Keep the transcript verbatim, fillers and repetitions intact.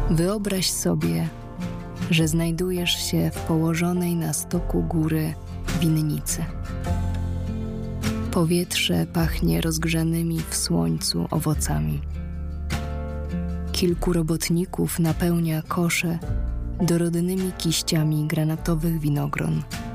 Wyobraź sobie, że znajdujesz się w położonej na stoku góry winnicy. Powietrze pachnie rozgrzanymi w słońcu owocami. Kilku robotników napełnia kosze dorodnymi kiściami granatowych winogron.